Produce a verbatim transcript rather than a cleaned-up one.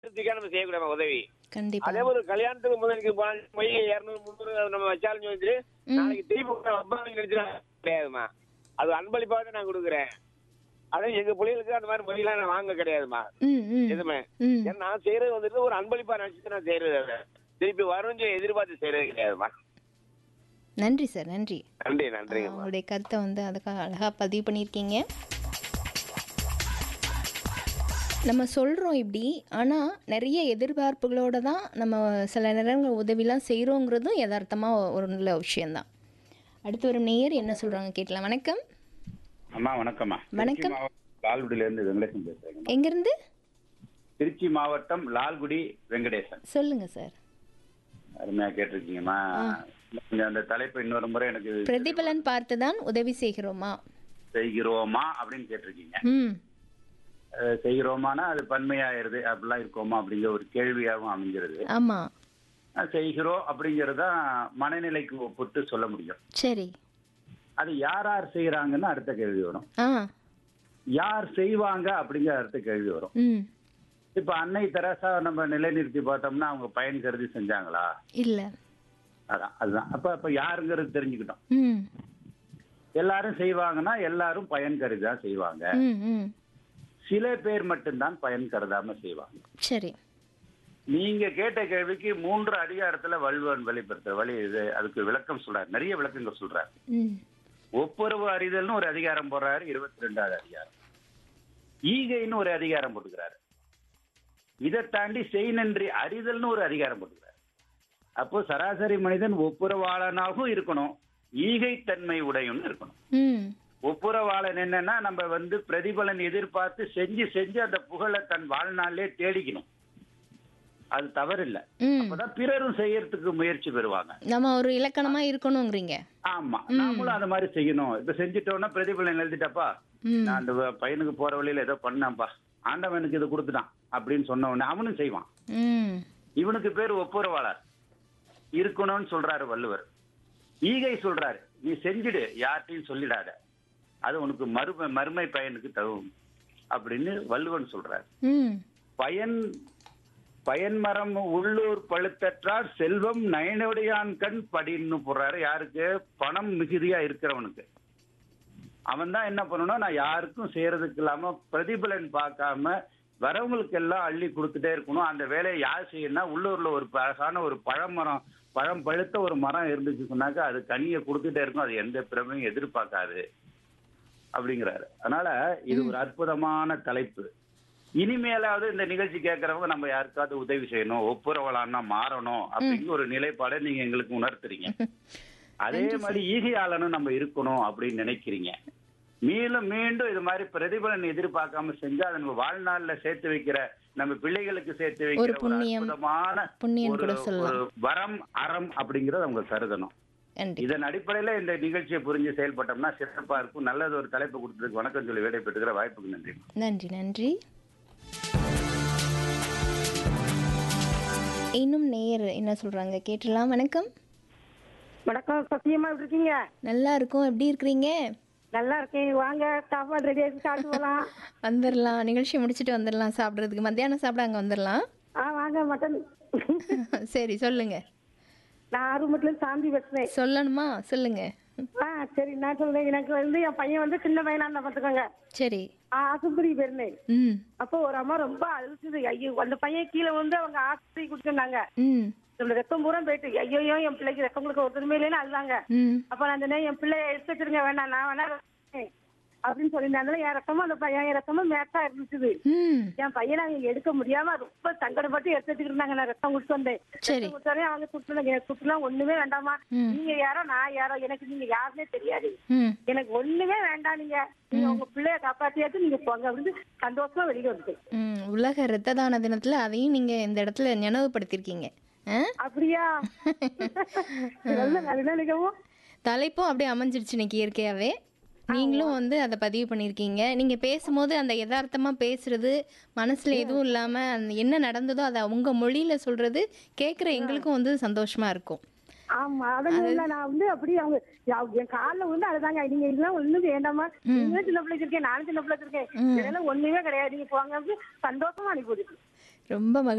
திருப்திக்காக நம்ம செய்யக்கூடாது உதவி. கண்டிப்பா. அதே ஒரு கல்யாணத்துக்கு முதலுக்கு போய் இருநூறு முந்நூறு நம்ம வச்சாலும் வந்துட்டு நாளைக்கு திருப்பி அப்பா கிடையாதுமா. அது அன்பளிப்பாக தான் நான் கொடுக்குறேன். அதான் எங்க பிள்ளைகளுக்கு அந்த மாதிரி மொழியெல்லாம் நான் வாங்க கிடையாதுமா. ம், ம், எதுவுமே ம். ஏன்னா நான் செய்யறது வந்துட்டு ஒரு அன்பளிப்பா நினைச்சிட்டு நான் செய்யறது அதை. திருப்பி வரும் எதிர்பார்த்து செய்யறது கிடையாதுமா. நன்றி சார், நன்றி. நன்றி ஆ, நன்றிங்கம்மா. உங்களுடைய கருத்தை வந்து அதுக்காக அழகா பதிவு பண்ணியிருக்கீங்க. நம்ம சொல்கிறோம் இப்படி, ஆனால் நிறைய எதிர்பார்ப்புகளோட தான் நம்ம சில நேரங்கள் உதவிலாம் செய்கிறோங்கிறதும் யதார்த்தமாக ஒரு நல்ல விஷயந்தான். அடுத்து வரும் நேயர் என்ன சொல்கிறாங்க கேட்கலாம். வணக்கம். அம்மா வணக்கம்மா. வணக்கம். திருச்சி மாவட்டம் லால்குடியில இருந்து வெங்கடேசன் பேசுறேன். எங்கேருந்து? திருச்சி மாவட்டம் லால்குடி வெங்கடேசன். சொல்லுங்கள் சார். அருமையா கேட்டிருக்கீங்கம்மா. நீங்க அந்த தலைப்பு இன்னொரு முறை எனக்கு பிரதிபலன் பார்த்து தான் உதவி செய்கிறோமா செய்கிறோமா அப்படின்னு கேட்டிருக்கீங்க. ம் அஹ் செய்கிறோமானா அது பன்மையாயிருது அப்படிலாம் இருக்கோமா அப்படிங்கிற ஒரு கேள்வியாகவும் அமைஞ்சிருது. ஆமாம். அஹ் செய்கிறோம் அப்படிங்கறதான் மனநிலைக்கு ஒப்பிட்டு சொல்ல முடியும். சரி. அது யார் யார் செய்யறாங்கன்னு அடுத்த கேள்வி வரும். ஆ. யார் செய்வாங்க அப்படிங்கிற அடுத்த கேள்வி வரும். ம் இப்ப அன்னை தெரசா நம்ம நிலைநிறுத்தி பார்த்தோம்னா அவங்க பயன் கருதி செஞ்சாங்களா? இல்லை. அதான் அதுதான். அப்ப அப்ப யாருங்கிறது தெரிஞ்சுக்கிட்டோம். ம் எல்லாரும் செய்வாங்கன்னா எல்லாரும் பயன் கருதி தான் செய்வாங்க. ம் ம் சில பேர் மட்டும்தான் பயன் கருதாம செய்வாங்க. சரி. நீங்க கேட்ட கேள்விக்கு மூன்று அதிகாரத்துல வள்ளுவன் வெளிப்படுத்த வழி இது அதுக்கு விளக்கம் சொல்றாரு. நிறைய விளக்கங்கள் சொல்றாரு. ம் ஒப்புரவு அறிதல்னு ஒரு அதிகாரம் போடுறாரு. இருபத்தி ரெண்டாவது அதிகாரம். ஈகைன்னு ஒரு அதிகாரம் போட்டுக்கிறாரு. இதை தாண்டி செய் நன்றி அறிதல்னு ஒரு அதிகாரம் போட்டுக்கிறாரு. அப்போ சராசரி மனிதன் ஒப்புரவாளனாகவும் இருக்கணும், ஈகை தன்மை உடையன்னு இருக்கணும். ம் ஒப்புரவாளன் என்னன்னா நம்ம வந்து பிரதிபலன் எதிர்பார்த்து செஞ்சு செஞ்சு அந்த புகழை தன் வாழ்நாளிலே தேடிக்கணும். அது தவறில்ல. ம் அப்பதான் பிறரும் செய்யறதுக்கு முயற்சி பெறுவாங்க. நம்ம ஒரு இலக்கணமாக இருக்கணுங்கிறீங்க. ஆமா, நாமளும் அந்த மாதிரி செய்யணும். இப்ப செஞ்சுட்டோம்னா பிரதிபலன் எழுதிட்டாப்பா, ம் நான் அந்த பையனுக்கு போற வழியில ஏதோ பண்ணான்ப்பா, ஆண்டவனுக்கு இதை கொடுத்துட்டான் அப்படின்னு சொன்ன உடனே அவனும் செய்வான். ம் இவனுக்கு பேர் ஒப்புரவாளர் இருக்கணும்னு சொல்றாரு வள்ளுவர். ஈகை சொல்றாரு, நீ செஞ்சுடு, யார்ட்டையும் சொல்லிடாத, அது உனக்கு மறுமை மறுமை பயனுக்கு தகும் அப்படின்னு வள்ளுவன் சொல்றாரு. ம் பயன் பயன்மரம் உள்ளூர் பழுத்தற்றார் செல்வம் நயனுடையான் கண் படின்னு போடுறாரு. யாருக்கு? பணம் மிகுதியா இருக்கிறவனுக்கு. அவன் தான் என்ன பண்ணணும், நான் யாருக்கும் செய்யறதுக்கு இல்லாம பிரதிபலன் பார்க்காம வரவங்களுக்கு எல்லாம் அள்ளி கொடுத்துட்டே இருக்கணும். அந்த வேலையை யார் செய்யணும்னா, உள்ளூர்ல ஒரு அழகான ஒரு பழமரம், பழம் பழுத்த ஒரு மரம் இருந்துச்சு சொன்னாக்கா அது கனியை கொடுத்துட்டே இருக்கும், அது எந்த பிறமையும் எதிர்பார்க்காது அப்படிங்கிறாரு. அதனால இது ஒரு அற்புதமான தலைப்பு. இனிமேலாவது இந்த நிகழ்ச்சி கேட்கறவங்க நம்ம யாருக்காவது உதவி செய்யணும், ஒப்புரவலான்னா மாறணும் அப்படிங்கிற ஒரு நிலைப்பாடை நீங்க எங்களுக்கு உணர்த்துறீங்க. அதே மாதிரி ஈகையாளனும் நம்ம இருக்கணும் அப்படின்னு நினைக்கிறீங்க. மீண்டும் மீண்டும் இது மாதிரி பிரதிபலன் எதிர்பார்க்காம செஞ்சா அது நம்ம வாழ்நாள்ல சேர்த்து வைக்கிற, நம்ம பிள்ளைகளுக்கு சேர்த்து வைக்கிற ஒரு அற்புதமான ஒரு வரம், அறம் அப்படிங்கறத அவங்க கருதணும். இதன் அடிப்படையில இந்த நிகழ்ச்சியை புரிஞ்சு செயல்பட்டோம்னா சிறப்பா இருக்கும். நல்லது ஒரு தலைப்பு கொடுத்ததுக்கு வணக்கம் சொல்லி வேலை பெற்றுக்கிற வாய்ப்புக்கு நன்றி. நன்றி நன்றி. இன்னும் நேயர் என்ன சொல்றாங்க கேட்டலாம். வணக்கம். வணக்கம் சத்தியமா, எப்படி இருக்கீங்க? நல்லா இருக்கும். எப்படி இருக்கிறீங்க? நல்லா இருக்கேன். வாங்க, சாப்பாடு ரெடி ஆகி சாப்பிட்டு போலாம். வந்துடலாம், நிகழ்ச்சி முடிச்சுட்டு வந்துடலாம் சாப்பிட்றதுக்கு. மத்தியானம் சாப்பிட அங்கே வந்துடலாம். ஆ வாங்க. மட்டன். சரி சொல்லுங்க. நான் ஆறுமுகத்துல சாந்தி பேசுறேன். சொல்லணுமா? சொல்லுங்க. ஆ சரி, நான் சொல்றேன். எனக்கு வந்து என் பையன் வந்து சின்ன பையனா இருந்தா பாத்துக்கோங்க. சரி. ஆஸ்பத்திரி போயிருந்தேன். ம் அப்போ ஒரு அம்மா ரொம்ப அழுத்துது. ஐயோ, அந்த பையன் கீழே வந்து அவங்க ஆஸ்பத்திரி கொடுத்துருந்தாங்க. ம் ரத்தம் பூரா போயிட்டு, ஐயோ என் பிள்ளைக்கு ரத்தம் கொடுக்க ஒருத்தருமே இல்லைன்னு அழுதாங்க. ம் அப்ப நான் சொன்னேன், என் பிள்ளைய எடுத்து வச்சிருங்க, வேண்டாம் நான் வேணா அப்படின்னு சொல்லியிருந்தாங்க. என் ரத்தமும் அந்த பையன் என் ரத்தமும் மேட்சா இருந்துச்சு. ம் என் பையனை அவங்க எடுக்க முடியாம ரொம்ப சங்கடப்பட்டு எடுத்து வச்சுக்கிட்டு இருந்தாங்க. நான் ரத்தம் குடிச்சு வந்தேன். சரி. கொடுத்தாலே அவங்க சுற்றுலாங்க, சுற்றுலாம் ஒண்ணுமே வேண்டாமா, நீங்க யாரோ நான் யாரோ, எனக்கு நீங்க யாருன்னே தெரியாது, ம் எனக்கு ஒண்ணுமே வேண்டாம், நீங்க நீங்க உங்க பிள்ளைய காப்பாத்தியாச்சு நீங்க போங்க அப்படின்னு சந்தோஷமா வெளியே வந்து. ம் உலக இரத்த தான தினத்துல அதையும் நீங்க இந்த இடத்துல நினைவுபடுத்திருக்கீங்க. அப்படியா? நல்ல நல்ல நினைக்கவும் தலைப்பும் அப்படியே அமைஞ்சிருச்சு இன்னைக்கு இயற்கையாவே. நீங்களும் வந்து அதை பதிவு பண்ணியிருக்கீங்க. நீங்கள் பேசும்போது அந்த யதார்த்தமாக பேசுறது, மனசில் எதுவும் இல்லாமல் அந்த என்ன நடந்ததோ அதை உங்கள் மொழியில் சொல்கிறது கேட்குற எங்களுக்கும் வந்து சந்தோஷமாக இருக்கும். ஆமா, அதான் நான் வந்து அப்படி அவங்க என் காலில் வந்து அதுதாங்க, நீங்க இதெல்லாம் ஒண்ணும் வேண்டாமா, நீங்களும் சின்ன பிள்ளைக்கு இருக்கேன், நானும் சின்ன பிள்ளைக்கு இருக்கேன், இதெல்லாம் ஒண்ணுமே கிடையாது, நீங்க போங்க சந்தோஷமா அனுப்பி. ரொம்ப மகிழ்ச்சி.